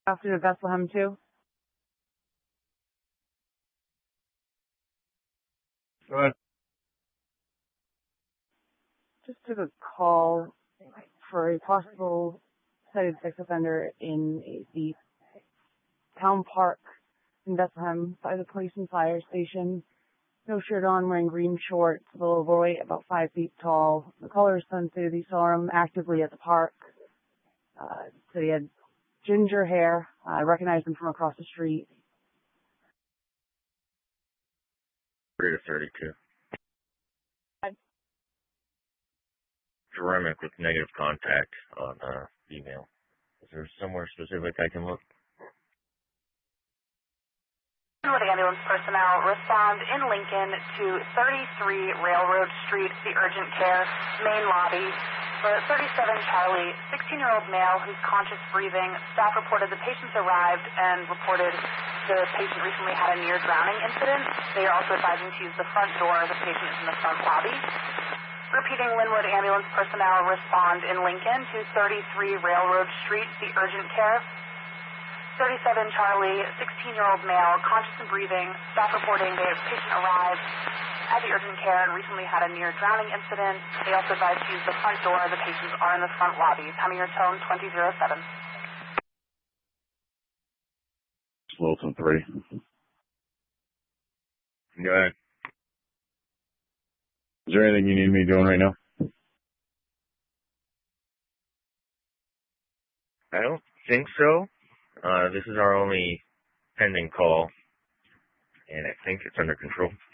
After to Bethlehem too. Go ahead. Just took a call for a possible cited sex offender in the town park in Bethlehem by the police and fire station. No shirt on, wearing green shorts, a little boy about 5 feet tall. The caller's son said he saw him actively at the park. So he had ginger hair. I recognized him from across the street. 3 to 32. Hi. Ceramic with negative contact on email. Is there somewhere specific I can look? With ambulance personnel, respond in Lincoln to 33 Railroad Street, the urgent care main lobby. For 37 Charlie, 16-year-old male who's conscious breathing. Staff reported the patient's arrived and reported the patient recently had a near drowning incident. They are also advising to use the front door. The patient is in the front lobby. Repeating, Linwood ambulance personnel respond in Lincoln to 33 Railroad Street, the urgent care. 37 Charlie, 16-year-old male, conscious and breathing. Staff reporting the patient arrived at the urgent care and recently had a near drowning incident. They also advise to use the front door. The patients are in the front lobby. Time of your tone, 2007. Wilson 3. Go ahead. Is there anything you need me doing right now? I don't think so. This is our only pending call, and I think it's under control.